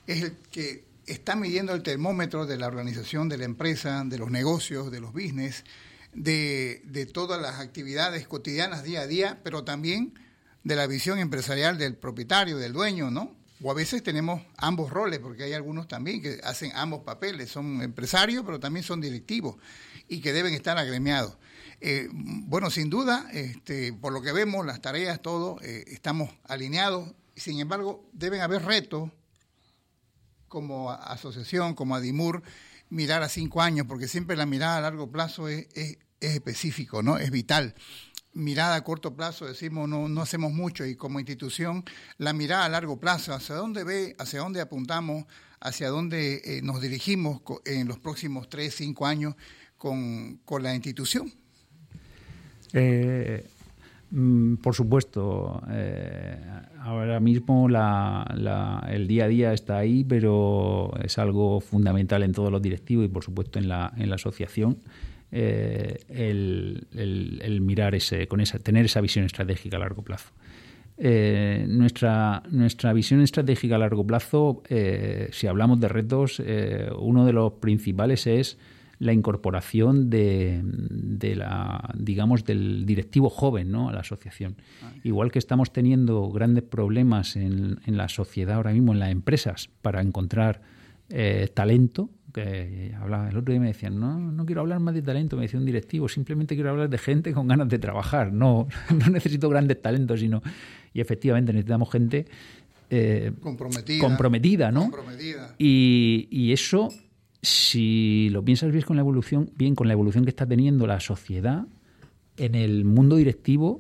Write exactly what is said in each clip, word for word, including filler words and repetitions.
es el que está midiendo el termómetro de la organización de la empresa, de los negocios, de los business, de, de todas las actividades cotidianas día a día, pero también de la visión empresarial del propietario, del dueño, ¿no? O a veces tenemos ambos roles, porque hay algunos también que hacen ambos papeles, son empresarios, pero también son directivos y que deben estar agremiados. Eh, bueno, sin duda, este, por lo que vemos, las tareas, todo, eh, estamos alineados. Sin embargo, deben haber retos como asociación, como ADIMUR, mirar a cinco años, porque siempre la mirada a largo plazo es, es, es específico, ¿no? Es vital. Mirada a corto plazo, decimos, no, no hacemos mucho, y como institución, la mirada a largo plazo, hacia dónde ve, hacia dónde apuntamos, hacia dónde eh, nos dirigimos en los próximos tres, cinco años con, con la institución. Eh, por supuesto, eh, ahora mismo la, la, el día a día está ahí, pero es algo fundamental en todos los directivos y por supuesto en la, en la asociación. Eh, el, el, el mirar ese, con esa, tener esa visión estratégica a largo plazo. Eh, nuestra, nuestra visión estratégica a largo plazo, eh, si hablamos de retos, eh, uno de los principales es la incorporación de, de la, digamos, del directivo joven, ¿no?, a la asociación. Igual que estamos teniendo grandes problemas en, en la sociedad ahora mismo, en las empresas, para encontrar eh, talento. Que hablaba, el otro día me decían, no, no quiero hablar más de talento, me decía un directivo, simplemente quiero hablar de gente con ganas de trabajar, no, no necesito grandes talentos, sino, y efectivamente necesitamos gente eh, comprometida, comprometida, ¿no? Comprometida. Y, y eso, si lo piensas bien con la evolución, bien con la evolución que está teniendo la sociedad en el mundo directivo,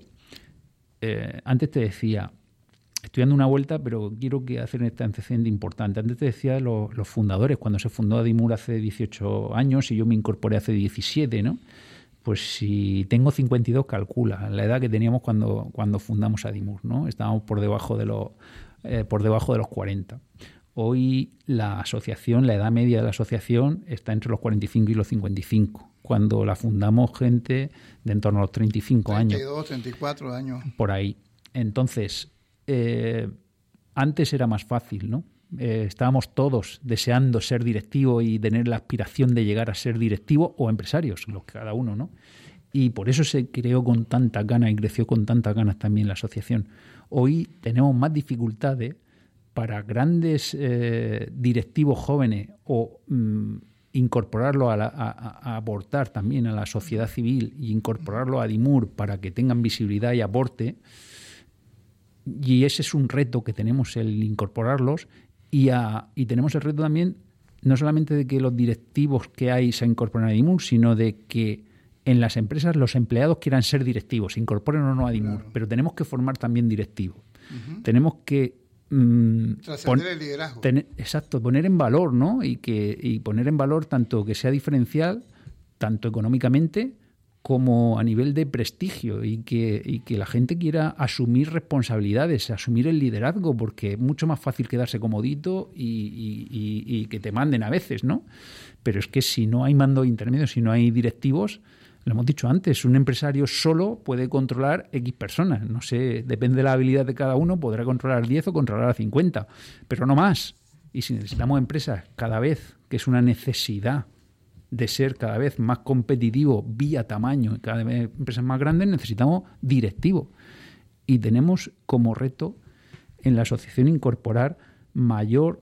eh, antes te decía, estoy dando una vuelta, pero quiero que hacer este antecedente importante. Antes te decía los, los fundadores, cuando se fundó ADIMUR hace dieciocho años y yo me incorporé hace diecisiete, ¿no? Pues si tengo cincuenta y dos, calcula la edad que teníamos cuando, cuando fundamos ADIMUR, ¿no? Estábamos por debajo de los, eh, por debajo de los cuarenta. Hoy la asociación, la edad media de la asociación está entre los cuarenta y cinco y los cincuenta y cinco. Cuando la fundamos gente de en torno a los treinta y cinco años. treinta y dos, treinta y cuatro años. Por ahí. Entonces, Eh, antes era más fácil, ¿no? Eh, estábamos todos deseando ser directivo y tener la aspiración de llegar a ser directivo o empresarios, los que cada uno, ¿no? Y por eso se creó con tantas ganas y creció con tantas ganas también la asociación. Hoy tenemos más dificultades para grandes eh, directivos jóvenes o mm, incorporarlo a, la, a, a aportar también a la sociedad civil y incorporarlo a ADIMUR para que tengan visibilidad y aporte. Y ese es un reto que tenemos, el incorporarlos, y, a, y tenemos el reto también no solamente de que los directivos que hay se incorporen a ADIMUR, sino de que en las empresas los empleados quieran ser directivos, se incorporen o no a ADIMUR, claro. Pero tenemos que formar también directivos. Uh-huh. Tenemos que mmm, trascender el liderazgo. Tener, exacto, poner en valor, ¿no? Y que y poner en valor tanto que sea diferencial, tanto económicamente como a nivel de prestigio, y que, y que la gente quiera asumir responsabilidades, asumir el liderazgo, porque es mucho más fácil quedarse comodito y, y, y, y que te manden a veces, ¿no? Pero es que si no hay mando intermedio, si no hay directivos, lo hemos dicho antes, un empresario solo puede controlar X personas. No sé, depende de la habilidad de cada uno, podrá controlar diez o controlar a cincuenta, pero no más. Y si necesitamos empresas cada vez, que es una necesidad de ser cada vez más competitivo vía tamaño, cada vez empresas más grandes, necesitamos directivos. Y tenemos como reto en la asociación incorporar mayor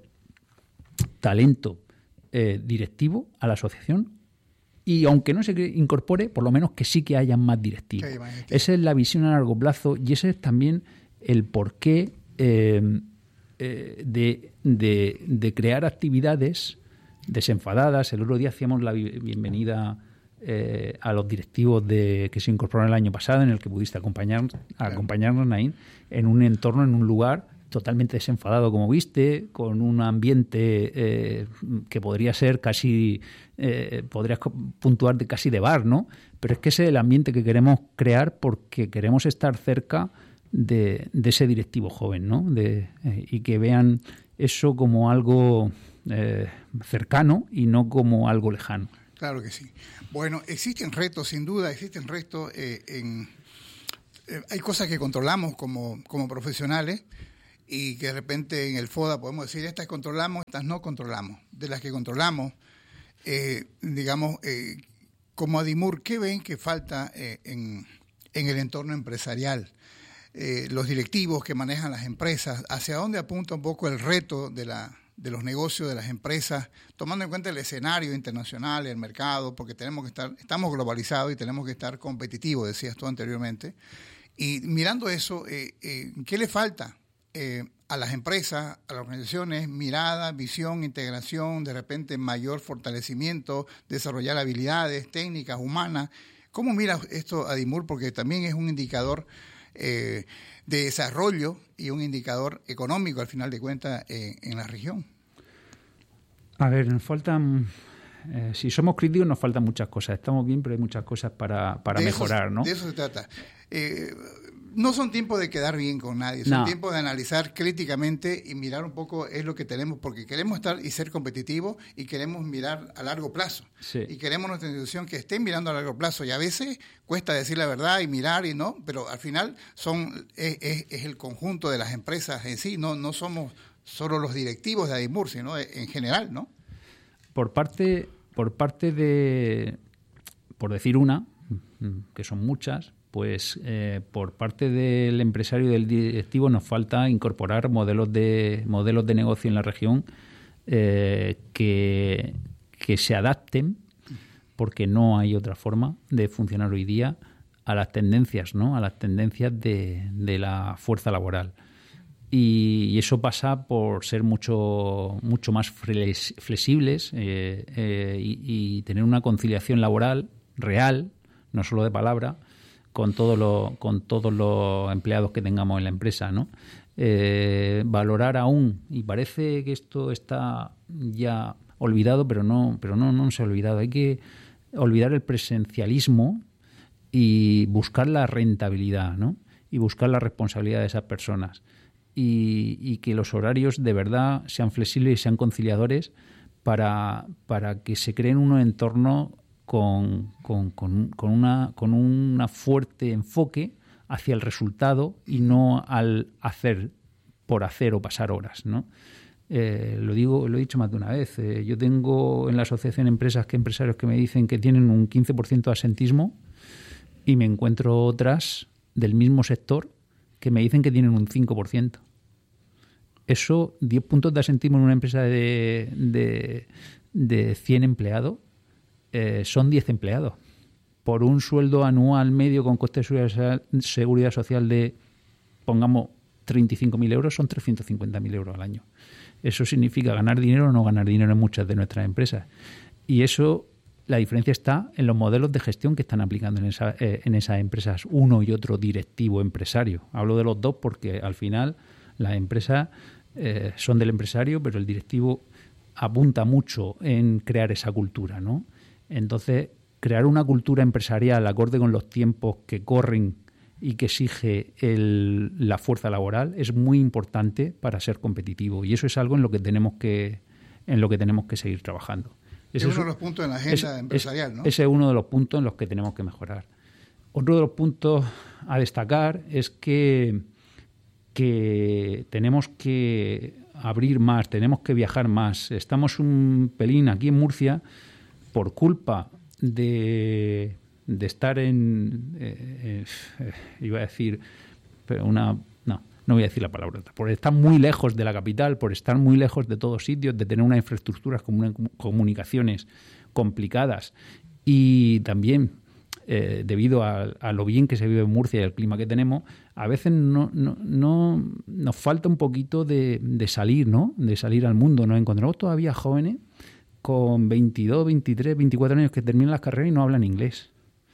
talento eh, directivo a la asociación, y aunque no se incorpore, por lo menos que sí que haya más directivos. Esa es la visión a largo plazo, y ese es también el porqué eh, eh, de, de, de crear actividades desenfadadas. El otro día hacíamos la bienvenida eh, a los directivos de que se incorporaron el año pasado, en el que pudiste acompañar, acompañarnos, Naín, en un entorno, en un lugar totalmente desenfadado, como viste, con un ambiente eh, que podría ser casi, eh, podrías puntuar de casi de bar, ¿no? Pero es que ese es el ambiente que queremos crear, porque queremos estar cerca de, de ese directivo joven, ¿no? De, eh, y que vean eso como algo Eh, cercano y no como algo lejano. Claro que sí. Bueno, existen retos, sin duda, existen retos. Eh, en, eh, hay cosas que controlamos como, como profesionales, y que de repente en el FODA podemos decir, estas controlamos, estas no controlamos. De las que controlamos, eh, digamos, eh, como Adimur, ¿qué ven que falta eh, en, en el entorno empresarial? Eh, los directivos que manejan las empresas, ¿hacia dónde apunta un poco el reto de, la, de los negocios de las empresas, tomando en cuenta el escenario internacional, el mercado, porque tenemos que estar, estamos globalizados y tenemos que estar competitivos, decías tú anteriormente? Y mirando eso, eh, eh, ¿qué le falta eh, a las empresas, a las organizaciones? Mirada, visión, integración, de repente mayor fortalecimiento, desarrollar habilidades técnicas, humanas. ¿Cómo mira esto, Adimur? Porque también es un indicador eh, de desarrollo y un indicador económico, al final de cuentas, eh, en la región. A ver, nos faltan... Eh, si somos críticos nos faltan muchas cosas. Estamos bien, pero hay muchas cosas para, para mejorar, eso, ¿no? De eso se trata. Eh, no son tiempos de quedar bien con nadie, son no. tiempos de analizar críticamente y mirar un poco es lo que tenemos, porque queremos estar y ser competitivos y queremos mirar a largo plazo. Sí. Y queremos nuestra institución que esté mirando a largo plazo. Y a veces cuesta decir la verdad y mirar y no, pero al final son es, es, es el conjunto de las empresas en sí. No, no somos solo los directivos de Adimur, sino en general, ¿no? Por parte, por parte de, por decir una, que son muchas, pues eh, por parte del empresario y del directivo nos falta incorporar modelos de modelos de negocio en la región eh, que, que se adapten, porque no hay otra forma de funcionar hoy día, a las tendencias, ¿no? A las tendencias de, de la fuerza laboral. Y eso pasa por ser mucho mucho más flexibles eh, eh, y, y tener una conciliación laboral real, no solo de palabra, con todos los con todos los empleados que tengamos en la empresa, ¿no? Eh, valorar aún, y parece que esto está ya olvidado, pero no pero no no se ha olvidado. Hay que olvidar el presencialismo y buscar la rentabilidad, ¿no? Y buscar la responsabilidad de esas personas. Y, y que los horarios de verdad sean flexibles y sean conciliadores para, para que se creen unos entornos con, con, con, con, una, con un fuerte enfoque hacia el resultado y no al hacer por hacer o pasar horas, ¿no? Eh, lo digo, lo he dicho más de una vez. Eh, yo tengo en la asociación empresas que empresarios que me dicen que tienen un quince por ciento de asentismo y me encuentro otras del mismo sector que me dicen que tienen un cinco por ciento. Eso, diez puntos de asentismo en una empresa de, de, de cien empleados, eh, son diez empleados. Por un sueldo anual medio con coste de seguridad, seguridad social de, pongamos, treinta y cinco mil euros, son trescientos cincuenta mil euros al año. Eso significa ganar dinero o no ganar dinero en muchas de nuestras empresas. Y eso, la diferencia está en los modelos de gestión que están aplicando en, esa, eh, en esas empresas, uno y otro directivo empresario. Hablo de los dos porque al final las empresas eh, son del empresario, pero el directivo apunta mucho en crear esa cultura, ¿no? Entonces, crear una cultura empresarial acorde con los tiempos que corren y que exige el, la fuerza laboral es muy importante para ser competitivo, y eso es algo en lo que tenemos que en lo que tenemos que seguir trabajando. Ese es uno de los puntos en la agenda es, empresarial, es, ¿no? Ese es uno de los puntos en los que tenemos que mejorar. Otro de los puntos a destacar es que, que tenemos que abrir más, tenemos que viajar más. Estamos un pelín aquí en Murcia por culpa de, de estar en... Eh, eh, iba a decir, pero una... No, no voy a decir la palabra. Por estar muy lejos de la capital, por estar muy lejos de todos sitios, de tener unas infraestructuras con unas comunicaciones complicadas y también eh, debido a, a lo bien que se vive en Murcia y el clima que tenemos, a veces no, no, no nos falta un poquito de, de salir, ¿no? De salir al mundo. Nos encontramos todavía jóvenes con veintidós, veintitrés, veinticuatro años que terminan las carreras y no hablan inglés.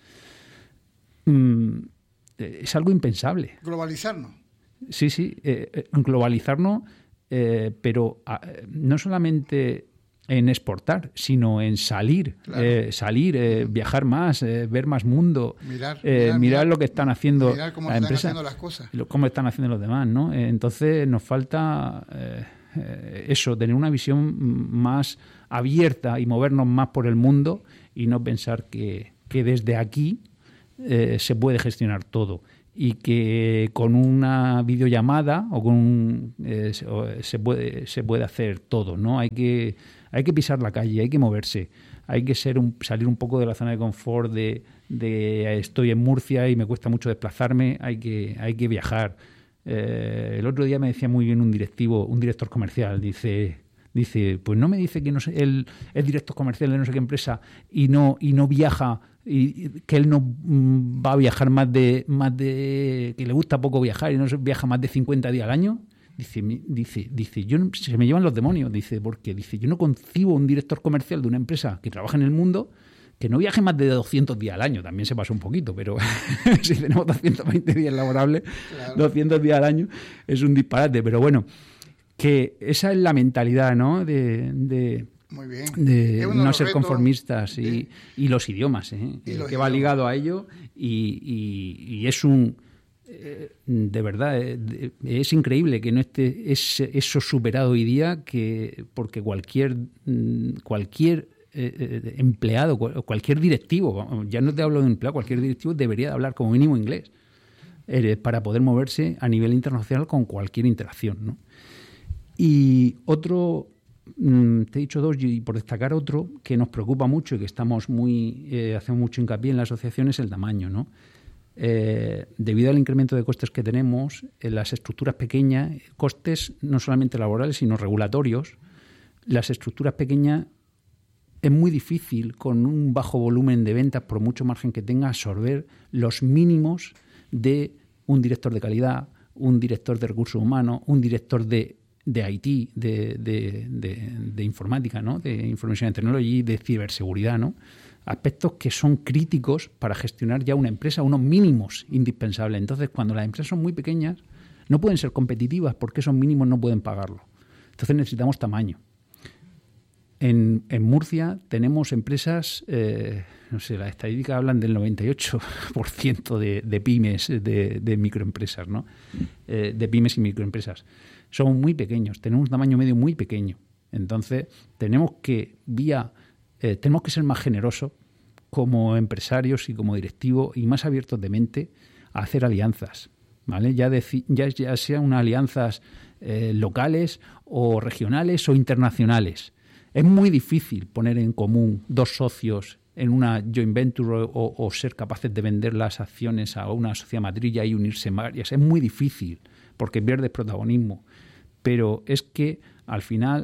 Mm, es algo impensable. Globalizarnos. Sí, sí, eh, globalizarnos, eh, pero a, no solamente en exportar, sino en salir, claro. eh, salir, eh, viajar más, eh, ver más mundo, mirar, eh, mirar, mirar, mirar lo que están haciendo mirar cómo las están empresas, haciendo las cosas, lo, cómo están haciendo los demás, ¿no? Eh, entonces nos falta eh, eh, eso, tener una visión más abierta y movernos más por el mundo y no pensar que, que desde aquí eh, se puede gestionar todo. y que con una videollamada o con un, eh, se puede se puede hacer todo, ¿no? Hay que hay que pisar la calle, hay que moverse, hay que ser un, salir un poco de la zona de confort de, de estoy en Murcia y me cuesta mucho desplazarme, hay que hay que viajar. Eh, el otro día me decía muy bien un directivo, un director comercial, dice dice pues no me dice que no sé, él es director comercial de no sé qué empresa y no y no viaja, y que él no va a viajar más de más de que le gusta poco viajar y no viaja más de cincuenta días al año. Dice, dice, dice, yo no, se me llevan los demonios, dice, porque dice, yo no concibo un director comercial de una empresa que trabaja en el mundo que no viaje más de doscientos días al año. También se pasó un poquito, pero si tenemos doscientos veinte días laborables, claro, doscientos días al año es un disparate. Pero bueno, que esa es la mentalidad, ¿no? De, de, Muy bien. de no ser conformistas y, de... y los idiomas, ¿eh? Y los que va idiomas. ligado a ello y, y, y es un... Eh, de verdad, eh, es increíble que no esté es, eso superado hoy día, que porque cualquier cualquier eh, empleado, cualquier directivo, ya no te hablo de un empleado, cualquier directivo debería de hablar como mínimo inglés eh, para poder moverse a nivel internacional con cualquier interacción, ¿no? Y otro, mmm, te he dicho dos, y por destacar otro que nos preocupa mucho y que estamos muy eh, hacemos mucho hincapié en la asociación, es el tamaño, ¿no? Eh, debido al incremento de costes que tenemos, en las estructuras pequeñas, costes no solamente laborales, sino regulatorios, las estructuras pequeñas es muy difícil, con un bajo volumen de ventas, por mucho margen que tenga, absorber los mínimos de un director de calidad, un director de recursos humanos, un director de, de I T, de, de, de, de informática, ¿no? De Information and Technology, de ciberseguridad, ¿no? Aspectos que son críticos para gestionar ya una empresa, unos mínimos indispensables. Entonces, cuando las empresas son muy pequeñas, no pueden ser competitivas porque esos mínimos no pueden pagarlo. Entonces necesitamos tamaño. En, en Murcia tenemos empresas, eh, no sé, las estadísticas hablan del noventa y ocho por ciento de, de pymes, de, de microempresas, ¿no? Eh, de pymes y microempresas. Somos muy pequeños, tenemos un tamaño medio muy pequeño. Entonces, tenemos que, vía... Eh, tenemos que ser más generosos como empresarios y como directivos y más abiertos de mente a hacer alianzas, ¿vale? Ya, deci- ya, ya sean unas alianzas eh, locales o regionales o internacionales. Es muy difícil poner en común dos socios en una joint venture o, o ser capaces de vender las acciones a una sociedad matriz y unirse varias. Es muy difícil porque pierdes protagonismo. Pero es que al final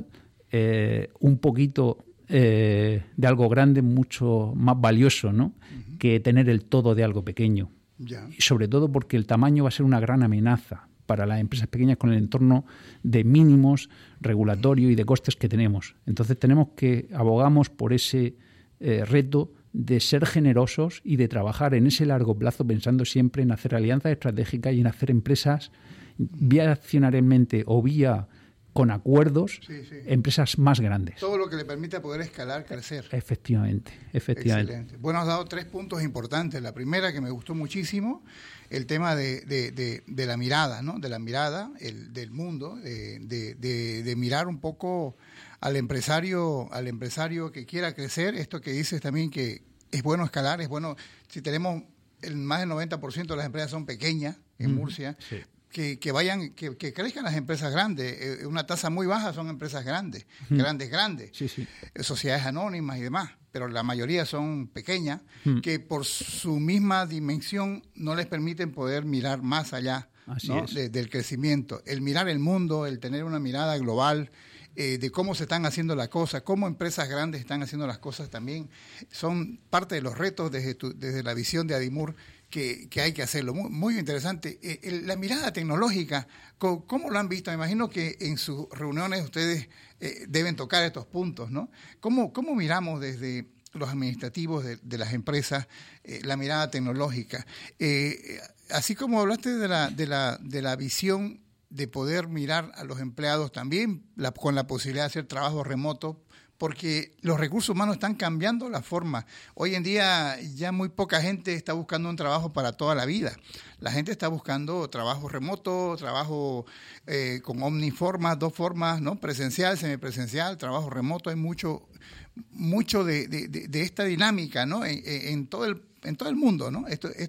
eh, un poquito... Eh, de algo grande mucho más valioso, ¿no? Uh-huh. Que tener el todo de algo pequeño. Yeah. Y sobre todo porque el tamaño va a ser una gran amenaza para las empresas pequeñas con el entorno de mínimos regulatorios y de costes que tenemos. Entonces tenemos que abogamos por ese eh, reto de ser generosos y de trabajar en ese largo plazo, pensando siempre en hacer alianzas estratégicas y en hacer empresas vía accionariamente o vía con acuerdos, sí, sí. Empresas más grandes. Todo lo que le permita poder escalar, crecer. Efectivamente, efectivamente. Excelente. Bueno, has dado tres puntos importantes. La primera, que me gustó muchísimo, el tema de, de, de, de la mirada, ¿no? De la mirada el, del mundo, de, de, de, de mirar un poco al empresario, al empresario que quiera crecer. Esto que dices también, que es bueno escalar, es bueno, si tenemos el más del noventa por ciento de las empresas son pequeñas en mm, Murcia, sí. Que, que vayan, que, que crezcan las empresas grandes. Eh, una tasa muy baja son empresas grandes, mm. grandes, grandes, sí, sí. sociedades anónimas y demás, pero la mayoría son pequeñas, mm. que por su misma dimensión no les permiten poder mirar más allá, ¿no? de, del crecimiento. El mirar el mundo, el tener una mirada global, eh, de cómo se están haciendo las cosas, cómo empresas grandes están haciendo las cosas también, son parte de los retos desde, tu, desde la visión de Adimur, Que, que hay que hacerlo. Muy, muy interesante. Eh, el, la mirada tecnológica, ¿cómo, ¿cómo lo han visto? Me imagino que en sus reuniones ustedes eh, deben tocar estos puntos, ¿no? ¿Cómo, cómo miramos desde los administrativos de, de las empresas eh, la mirada tecnológica? Eh, así como hablaste de la, de, la, de la visión de poder mirar a los empleados también la, con la posibilidad de hacer trabajo remoto, porque los recursos humanos están cambiando la forma. Hoy en día ya muy poca gente está buscando un trabajo para toda la vida. La gente está buscando trabajo remoto, trabajo eh, con omniformas, dos formas, ¿no? Presencial, semipresencial, trabajo remoto. Hay mucho, mucho de, de, de esta dinámica, ¿no? En, en todo el, en todo el mundo, ¿no? Esto, esto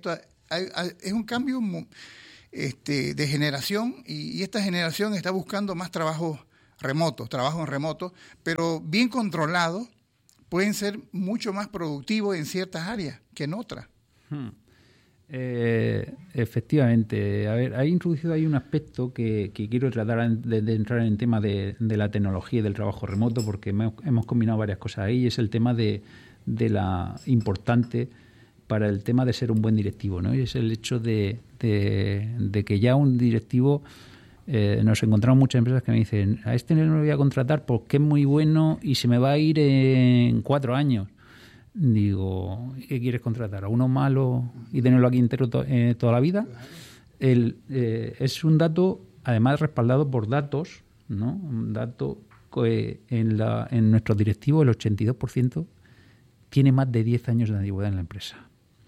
hay, hay, es un cambio este, de generación y, y esta generación está buscando más trabajos remotos, trabajos en remoto, pero bien controlados, pueden ser mucho más productivos en ciertas áreas que en otras. Hmm. Eh, efectivamente. A ver, hay introducido ahí un aspecto que, que quiero tratar de, de entrar en el tema de, de la tecnología y del trabajo remoto, porque hemos, hemos combinado varias cosas ahí, y es el tema de, de la importante para el tema de ser un buen directivo, ¿no? Y es el hecho de, de, de que ya un directivo, eh, nos encontramos muchas empresas que me dicen, a este no lo voy a contratar porque es muy bueno y se me va a ir en cuatro años. Digo, ¿qué quieres contratar? ¿A uno malo y tenerlo aquí entero to- eh, toda la vida? El, eh, es un dato, además respaldado por datos, ¿no? Un dato que en, la, en nuestros directivos el ochenta y dos por ciento tiene más de diez años de antigüedad en la empresa.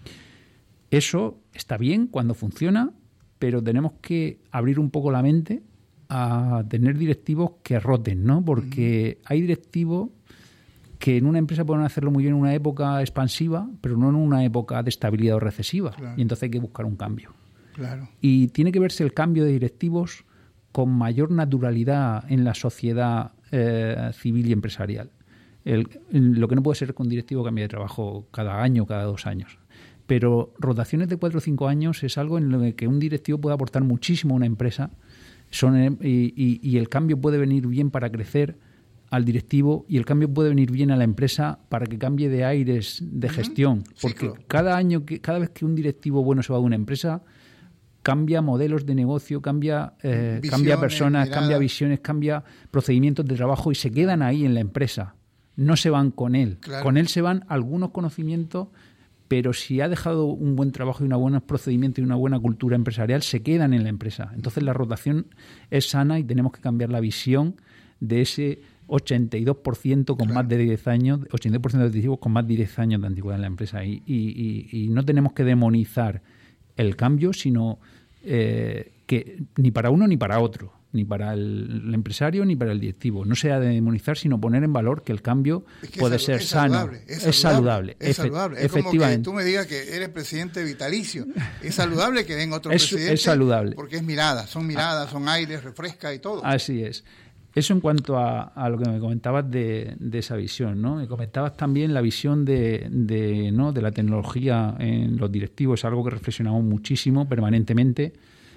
Eso está bien cuando funciona, pero tenemos que abrir un poco la mente a tener directivos que roten, ¿no? Porque hay directivos que en una empresa pueden hacerlo muy bien en una época expansiva, pero no en una época de estabilidad o recesiva. Claro. Y entonces hay que buscar un cambio. Claro. Y tiene que verse el cambio de directivos con mayor naturalidad en la sociedad eh, civil y empresarial. El, lo que no puede ser que un directivo cambie de trabajo cada año, cada dos años. Pero rotaciones de cuatro o cinco años es algo en lo que un directivo puede aportar muchísimo a una empresa. Son, y, y, y el cambio puede venir bien para crecer al directivo, y el cambio puede venir bien a la empresa para que cambie de aires de gestión, porque Ciclo. cada año, que cada vez que un directivo bueno se va de una empresa, cambia modelos de negocio, cambia eh, Visiones, cambia personas, mirada. cambia visiones, cambia procedimientos de trabajo y se quedan ahí en la empresa. No se van con él. Claro. Con él se van algunos conocimientos, pero si ha dejado un buen trabajo y unos buenos procedimientos y una buena cultura empresarial, se quedan en la empresa. Entonces la rotación es sana y tenemos que cambiar la visión de ese ochenta y dos por ciento con claro. más de diez años, ochenta y dos por ciento de directivos con más de diez años de antigüedad en la empresa. Y, y, y, y no tenemos que demonizar el cambio, sino eh, que ni para uno ni para otro, ni para el, el empresario ni para el directivo. No se ha de demonizar, sino poner en valor que el cambio es que puede es, ser es sano. Saludable, es, es saludable. Es saludable. Es como que tú me digas que eres presidente vitalicio. Es saludable que venga otro es, presidente. Es saludable. Porque es mirada, son miradas, son aires, refresca y todo. Así es. Eso en cuanto a, a lo que me comentabas de, de esa visión, ¿no? Me comentabas también la visión de, de, ¿no? de la tecnología en los directivos, es algo que reflexionamos muchísimo, permanentemente,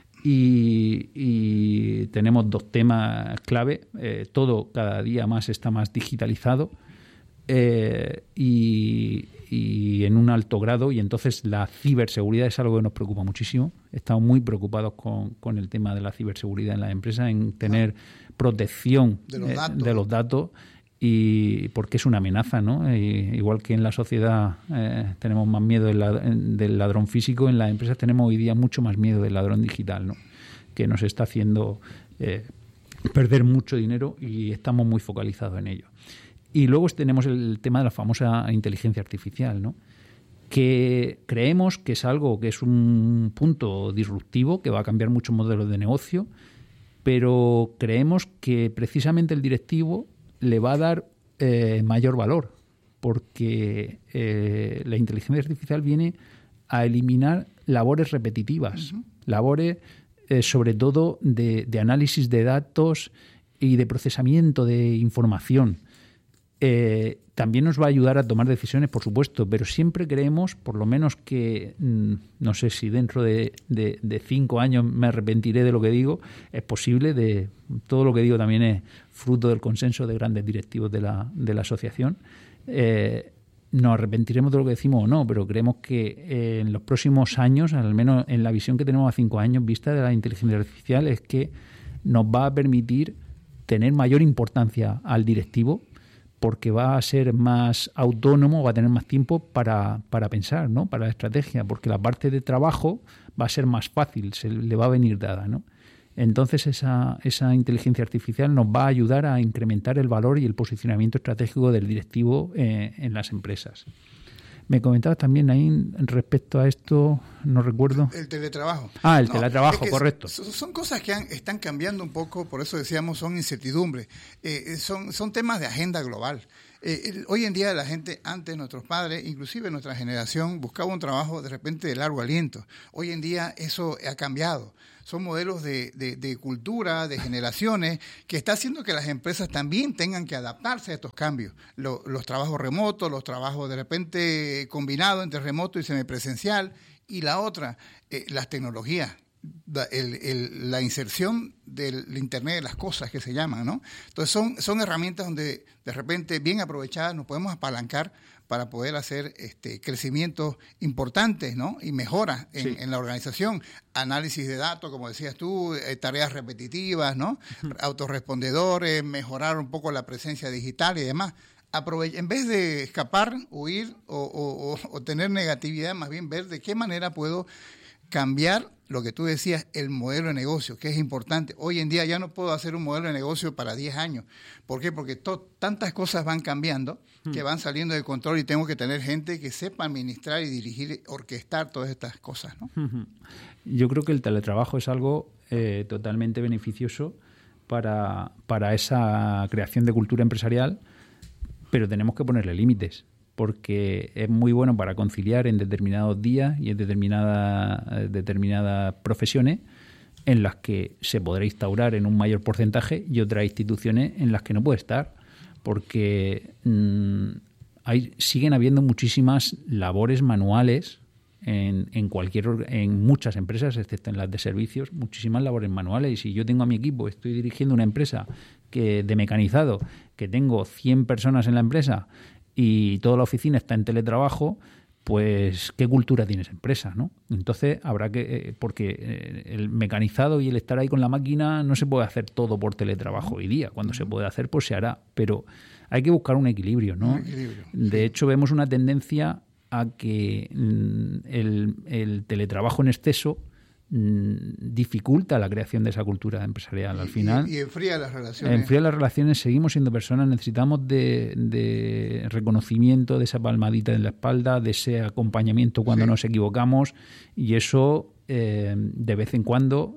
y, y tenemos dos temas clave. Eh, todo cada día más está más digitalizado eh, y, y en un alto grado, y entonces la ciberseguridad es algo que nos preocupa muchísimo. Estamos muy preocupados con, con el tema de la ciberseguridad en las empresas, en tener protección de los datos, eh, de los datos y porque es una amenaza, ¿no? Y, igual que en la sociedad eh, tenemos más miedo del, del ladrón físico, en las empresas tenemos hoy día mucho más miedo del ladrón digital, ¿no? Que nos está haciendo eh, perder mucho dinero y estamos muy focalizados en ello. Y luego tenemos el tema de la famosa inteligencia artificial, ¿no? Que creemos que es algo que es un punto disruptivo que va a cambiar muchos modelos de negocio, pero creemos que precisamente el directivo le va a dar eh, mayor valor, porque eh, la inteligencia artificial viene a eliminar labores repetitivas, uh-huh. labores eh, sobre todo de, de análisis de datos y de procesamiento de información. Eh, también nos va a ayudar a tomar decisiones, por supuesto, pero siempre creemos, por lo menos que, mmm, no sé si dentro de, de, de cinco años me arrepentiré de lo que digo, es posible, de todo lo que digo también es fruto del consenso de grandes directivos de la, de la asociación. Eh, nos arrepentiremos de lo que decimos o no, pero creemos que eh, en los próximos años, al menos en la visión que tenemos a cinco años vista de la inteligencia artificial, es que nos va a permitir tener mayor importancia al directivo, porque va a ser más autónomo, va a tener más tiempo para, para pensar, ¿no? Para la estrategia, porque la parte de trabajo va a ser más fácil, se le va a venir dada, ¿no? Entonces esa, esa inteligencia artificial nos va a ayudar a incrementar el valor y el posicionamiento estratégico del directivo eh, en las empresas. Me comentabas también ahí respecto a esto, no recuerdo. El teletrabajo. Ah, el no, teletrabajo, es que correcto. Son cosas que han, están cambiando un poco, por eso decíamos, son incertidumbres. Eh, son, son temas de agenda global. Eh, hoy en día la gente, antes nuestros padres, inclusive nuestra generación, buscaba un trabajo de repente de largo aliento. Hoy en día eso ha cambiado. Son modelos de, de, de cultura, de generaciones, que está haciendo que las empresas también tengan que adaptarse a estos cambios. Lo, los trabajos remotos, los trabajos de repente combinados entre remoto y semipresencial, y la otra, eh, las tecnologías. El, el, la inserción del Internet de las cosas que se llaman, ¿no? Entonces son, son herramientas donde de repente bien aprovechadas nos podemos apalancar para poder hacer este, crecimientos importantes, ¿no? Y mejoras en, sí. en la organización, análisis de datos, como decías tú, eh, tareas repetitivas, ¿no? Autorrespondedores, mejorar un poco la presencia digital y demás. Aprove- en vez de escapar, huir o, o, o, o tener negatividad, más bien ver de qué manera puedo cambiar lo que tú decías, el modelo de negocio, que es importante. Hoy en día ya no puedo hacer un modelo de negocio para diez años. ¿Por qué? Porque to- tantas cosas van cambiando, hmm. que van saliendo de control y tengo que tener gente que sepa administrar y dirigir, orquestar todas estas cosas, ¿no? Yo creo que el teletrabajo es algo eh, totalmente beneficioso para, para esa creación de cultura empresarial, pero tenemos que ponerle límites, porque es muy bueno para conciliar en determinados días y en determinadas determinadas profesiones en las que se podrá instaurar en un mayor porcentaje y otras instituciones en las que no puede estar, porque mmm, hay, siguen habiendo muchísimas labores manuales en, en cualquier en muchas empresas, excepto en las de servicios, muchísimas labores manuales. Y si yo tengo a mi equipo, estoy dirigiendo una empresa que de mecanizado, que tengo cien personas en la empresa y toda la oficina está en teletrabajo, pues ¿qué cultura tiene esa empresa, no? Entonces habrá que, eh, porque eh, el mecanizado y el estar ahí con la máquina no se puede hacer todo por teletrabajo hoy día. Cuando se puede hacer, pues se hará, pero hay que buscar un equilibrio, ¿no? Un equilibrio, de sí. hecho, vemos una tendencia a que mm, el, el teletrabajo en exceso dificulta la creación de esa cultura empresarial. Al final y, y enfría las relaciones. Enfría las relaciones, seguimos siendo personas, necesitamos de, de reconocimiento, de esa palmadita en la espalda, de ese acompañamiento cuando sí. nos equivocamos, y eso eh, de vez en cuando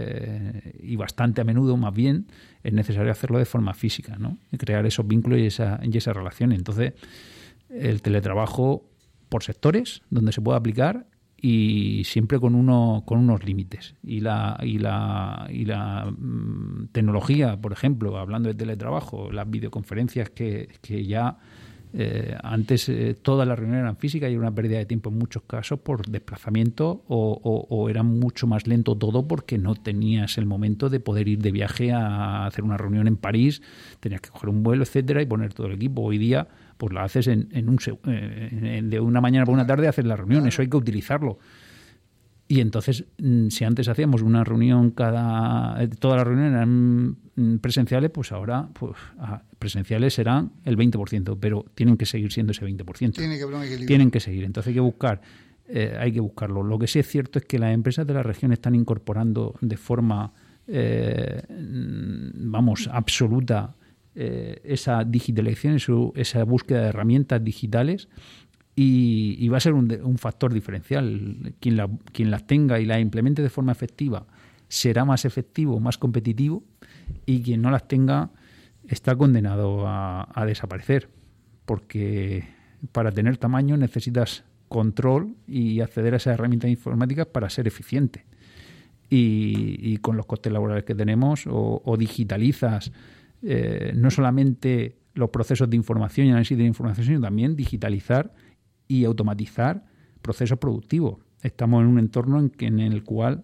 eh, y bastante a menudo más bien es necesario hacerlo de forma física, ¿no? Y crear esos vínculos y esa, y esas relaciones. Entonces el teletrabajo por sectores donde se pueda aplicar y siempre con uno con unos límites. Y la y la y la mmm, tecnología, por ejemplo, hablando de teletrabajo, las videoconferencias que, que ya eh, antes eh, todas las reuniones eran físicas y era una pérdida de tiempo en muchos casos por desplazamiento o, o, o era mucho más lento todo porque no tenías el momento de poder ir de viaje a hacer una reunión en París, tenías que coger un vuelo, etcétera, y poner todo el equipo. Hoy día pues la haces en, en un eh, de una mañana por una tarde, haces la reunión, eso hay que utilizarlo. Y entonces, si antes hacíamos una reunión cada... todas las reuniones eran presenciales, pues ahora pues presenciales serán el veinte por ciento, pero tienen que seguir siendo ese veinte por ciento. Tiene que haber un equilibrio. Tienen que seguir, entonces hay que buscar, eh, hay que buscarlo. Lo que sí es cierto es que las empresas de la región están incorporando de forma, eh, vamos, absoluta, Eh, esa digitalización, eso, esa búsqueda de herramientas digitales y, y va a ser un, un factor diferencial. Quien, la, quien las tenga y las implemente de forma efectiva será más efectivo, más competitivo, y quien no las tenga está condenado a, a desaparecer, porque para tener tamaño necesitas control y acceder a esas herramientas informáticas para ser eficiente. Y, y con los costes laborales que tenemos, o, o digitalizas Eh, no solamente los procesos de información y análisis de información, sino también digitalizar y automatizar procesos productivos. Estamos en un entorno en, que, en el cual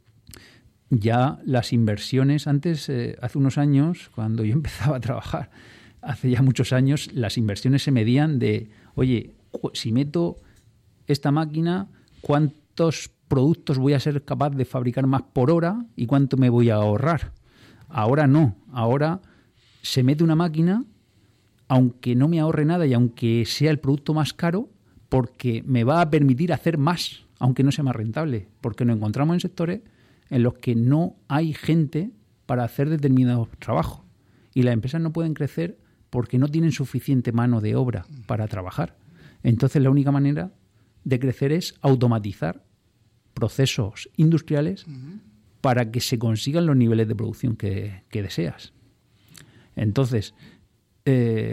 ya las inversiones, antes, eh, hace unos años, cuando yo empezaba a trabajar, hace ya muchos años, las inversiones se medían de, oye, si meto esta máquina, ¿cuántos productos voy a ser capaz de fabricar más por hora y cuánto me voy a ahorrar? Ahora no, ahora se mete una máquina, aunque no me ahorre nada y aunque sea el producto más caro, porque me va a permitir hacer más, aunque no sea más rentable, porque nos encontramos en sectores en los que no hay gente para hacer determinados trabajos y las empresas no pueden crecer porque no tienen suficiente mano de obra para trabajar. Entonces la única manera de crecer es automatizar procesos industriales uh-huh. para que se consigan los niveles de producción que, que deseas. Entonces, eh,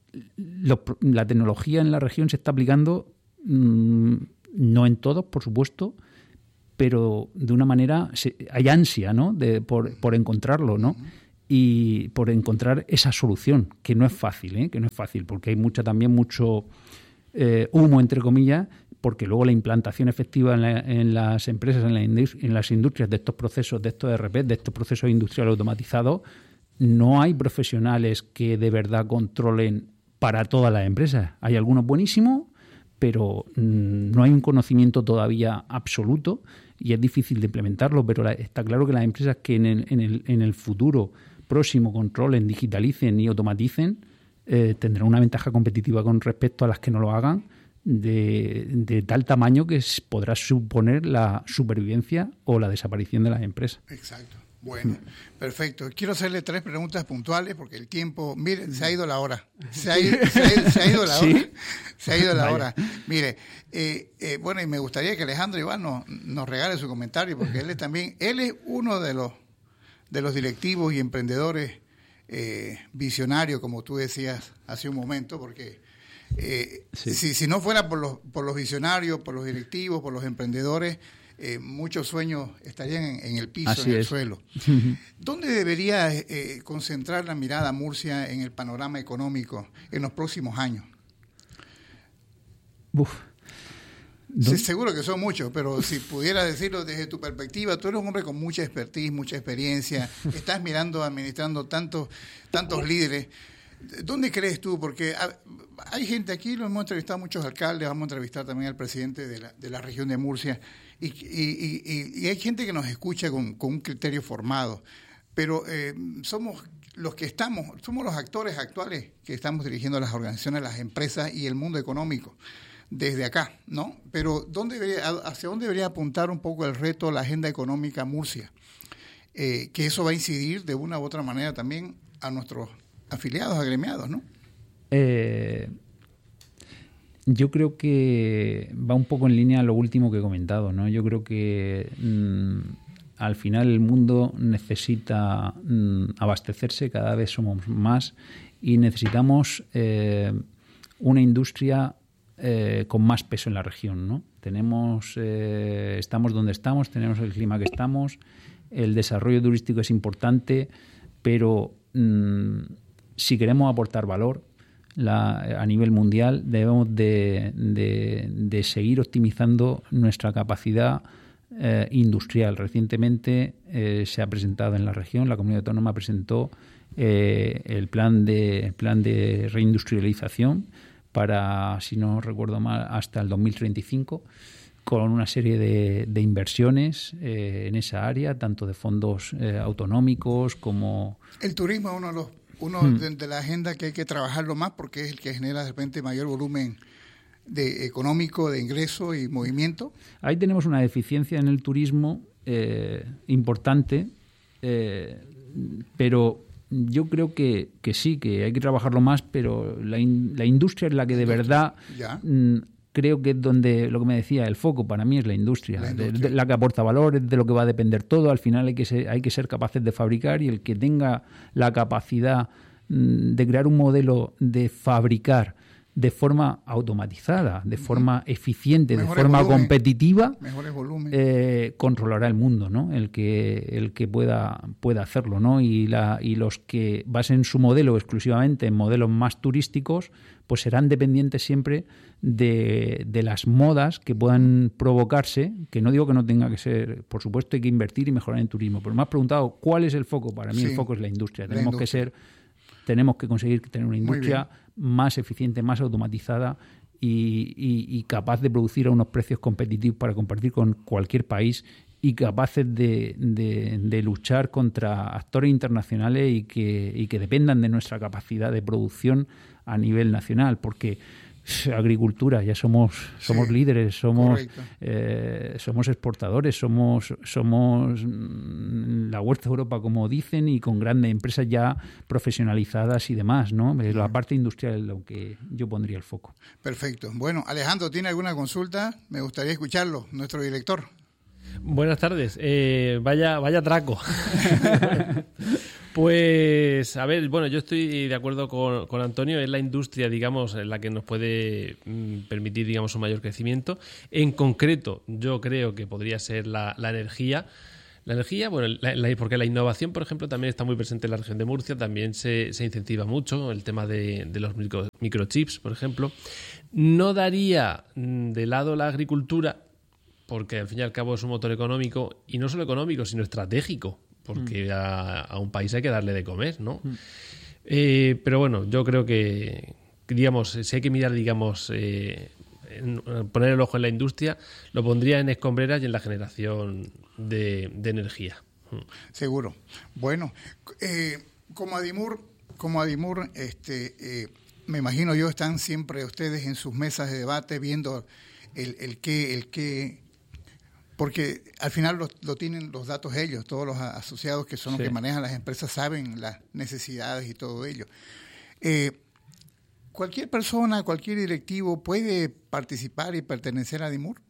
lo, la tecnología en la región se está aplicando, mmm, no en todos, por supuesto, pero de una manera se, hay ansia, ¿no? De, por, por encontrarlo, ¿no? Y por encontrar esa solución, que no es fácil, ¿eh? Que no es fácil, porque hay mucha también mucho eh, humo, entre comillas, porque luego la implantación efectiva en, la, en las empresas, en, la industria, en las industrias de estos procesos, de estos E R P, de estos procesos industriales automatizados, no hay profesionales que de verdad controlen para todas las empresas. Hay algunos buenísimos, pero mmm, no hay un conocimiento todavía absoluto y es difícil de implementarlo, pero la, está claro que las empresas que en el, en el, en el futuro próximo controlen, digitalicen y automaticen, eh, tendrán una ventaja competitiva con respecto a las que no lo hagan, de, de tal tamaño que podrá suponer la supervivencia o la desaparición de las empresas. Exacto. Bueno, perfecto. Quiero hacerle tres preguntas puntuales porque el tiempo, miren, se ha ido la hora. Se ha ido, se ha ido, se ha ido la hora. ¿Sí? Se ha ido la Vaya. hora. Mire, eh, eh, bueno, y me gustaría que Alejandro Iván nos, nos regale su comentario porque él es también, él es uno de los de los directivos y emprendedores eh, visionarios, como tú decías hace un momento, porque eh, sí. si, si no fuera por los, por los visionarios, por los directivos, por los emprendedores, Eh, muchos sueños estarían en, en el piso, Así en el es. suelo. ¿Dónde debería eh, concentrar la mirada Murcia en el panorama económico en los próximos años? Uf. Sí, seguro que son muchos, pero si pudieras decirlo desde tu perspectiva, tú eres un hombre con mucha expertise, mucha experiencia, estás mirando, administrando tantos, tantos líderes. ¿Dónde crees tú? Porque hay gente aquí, lo hemos entrevistado a muchos alcaldes, vamos a entrevistar también al presidente de la, de la región de Murcia, y, y, y, y hay gente que nos escucha con, con un criterio formado, pero eh, somos los que estamos, somos los actores actuales que estamos dirigiendo las organizaciones, las empresas y el mundo económico desde acá, ¿no? Pero ¿dónde debería, ¿hacia dónde debería apuntar un poco el reto, la agenda económica Murcia? Eh, que eso va a incidir de una u otra manera también a nuestros afiliados, agremiados, ¿no? Eh, yo creo que va un poco en línea a lo último que he comentado, ¿no? Yo creo que mmm, al final el mundo necesita mmm, abastecerse, cada vez somos más y necesitamos eh, una industria eh, con más peso en la región, ¿no? Tenemos, eh, estamos donde estamos, tenemos el clima que estamos, el desarrollo turístico es importante, pero mmm, si queremos aportar valor la, a nivel mundial, debemos de, de, de seguir optimizando nuestra capacidad eh, industrial. Recientemente eh, se ha presentado en la región, la comunidad autónoma presentó eh, el plan de, el plan de reindustrialización para, si no recuerdo mal, hasta el dos mil treinta y cinco, con una serie de, de inversiones eh, en esa área, tanto de fondos eh, autonómicos como... El turismo es uno de los Uno hmm. de, de la agenda que hay que trabajarlo más porque es el que genera de repente mayor volumen de económico, de ingreso y movimiento. Ahí tenemos una deficiencia en el turismo eh, importante, eh, pero yo creo que, que sí, que hay que trabajarlo más, pero la, in, la industria es la que de verdad... Mm, creo que es donde, lo que me decía, el foco para mí es la industria, la, industria. De, de, la que aporta valor, es de lo que va a depender todo. Al final hay que ser, hay que ser capaces de fabricar y el que tenga la capacidad mmm, de crear un modelo de fabricar de forma automatizada, de forma eficiente, Mejores de forma volumen. competitiva, eh, controlará el mundo, ¿no? El que el que pueda pueda hacerlo, ¿no? Y la y los que basen su modelo exclusivamente en modelos más turísticos, pues serán dependientes siempre de, de las modas que puedan provocarse, que no digo que no tenga que ser, por supuesto hay que invertir y mejorar en turismo, pero me has preguntado ¿cuál es el foco? Para mí sí, el foco es la industria. La tenemos industria. que ser tenemos que conseguir tener una industria más eficiente, más automatizada y, y, y capaz de producir a unos precios competitivos para compartir con cualquier país y capaces de, de, de luchar contra actores internacionales y que, y que dependan de nuestra capacidad de producción a nivel nacional, porque agricultura, ya somos somos sí, líderes, somos eh, somos exportadores, somos somos la huerta de Europa, como dicen, y con grandes empresas ya profesionalizadas y demás, ¿no? Es la parte industrial en lo que yo pondría el foco. Perfecto. Bueno, Alejandro, ¿tiene alguna consulta? Me gustaría escucharlo, nuestro director. Buenas tardes. Eh, vaya, vaya traco. Pues, a ver, bueno, yo estoy de acuerdo con, con Antonio, es la industria, digamos, la que nos puede mm, permitir, digamos, un mayor crecimiento. En concreto, yo creo que podría ser la, la energía. La energía, bueno, la, la, porque la innovación, por ejemplo, también está muy presente en la región de Murcia, también se, se incentiva mucho el tema de, de los micro, microchips, por ejemplo. No daría de lado la agricultura, porque al fin y al cabo es un motor económico, y no solo económico, sino estratégico, porque mm. a, a un país hay que darle de comer, ¿no? Mm. Eh, pero bueno, yo creo que, digamos, si hay que mirar, digamos, eh, en, poner el ojo en la industria, lo pondría en escombreras y en la generación de, de energía. Seguro. Bueno, eh, como Adimur, como Adimur, este, eh, me imagino yo, están siempre ustedes en sus mesas de debate viendo el, el qué, el qué, porque al final lo, lo tienen los datos ellos, todos los asociados que son los sí. que manejan las empresas saben las necesidades y todo ello. Eh, ¿Cualquier persona, cualquier directivo puede participar y pertenecer a Adimur?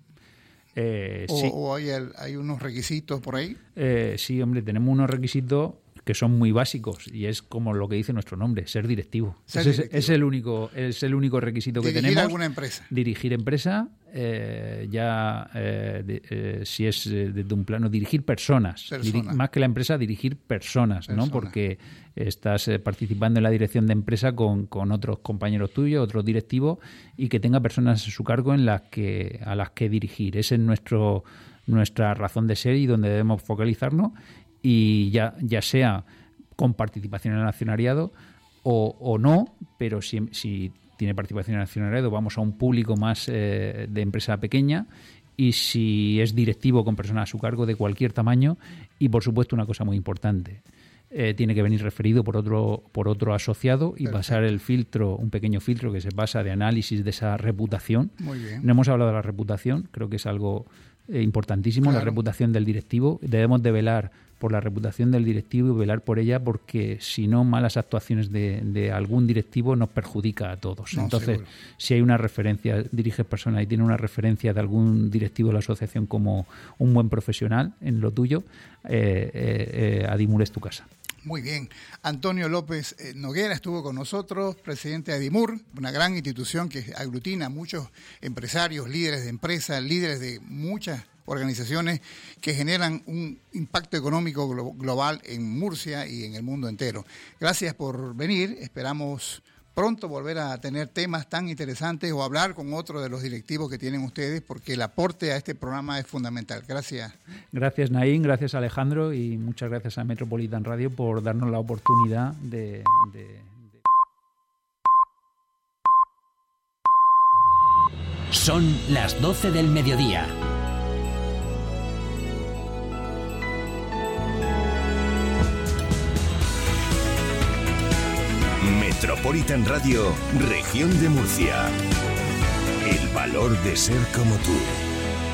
Eh, ¿O, sí. o hay, hay unos requisitos por ahí? Eh, sí, hombre, tenemos unos requisitos que son muy básicos y es como lo que dice nuestro nombre, ser directivo. Ser Ese directivo. Es, es el único es el único requisito que Dirigir tenemos. Dirigir alguna empresa. Dirigir empresa, eh, ya eh, de, eh, si es desde un plano, dirigir personas. Persona. Diri- más que la empresa, dirigir personas, Persona. ¿no? Porque estás eh, participando en la dirección de empresa con, con otros compañeros tuyos, otros directivos, y que tenga personas a su cargo en las que a las que dirigir. Esa es nuestro nuestra razón de ser y donde debemos focalizarnos. Y ya, ya sea con participación en el accionariado o, o no, pero si, si tiene participación en el accionariado vamos a un público más eh, de empresa pequeña, y si es directivo con personas a su cargo de cualquier tamaño, y por supuesto una cosa muy importante, eh, tiene que venir referido por otro por otro asociado y Perfecto. pasar el filtro, un pequeño filtro que se basa de análisis de esa reputación. Muy bien. No hemos hablado de la reputación, creo que es algo eh, importantísimo, claro. La reputación del directivo. Debemos de velar por la reputación del directivo y velar por ella, porque si no, malas actuaciones de, de algún directivo nos perjudica a todos. No, Entonces, seguro. Si hay una referencia, diriges personas y tiene una referencia de algún directivo de la asociación como un buen profesional en lo tuyo, eh, eh, eh, Adimur es tu casa. Muy bien. Antonio López Noguera estuvo con nosotros, presidente de Adimur, una gran institución que aglutina a muchos empresarios, líderes de empresas, líderes de muchas organizaciones que generan un impacto económico glo- global en Murcia y en el mundo entero. Gracias por venir. Esperamos pronto volver a tener temas tan interesantes o hablar con otro de los directivos que tienen ustedes, porque el aporte a este programa es fundamental. Gracias. Gracias, Naín, gracias, Alejandro, y muchas gracias a Metropolitan Radio por darnos la oportunidad de... de, de... Son las doce del mediodía. Metropolitan Radio, Región de Murcia. El valor de ser como tú.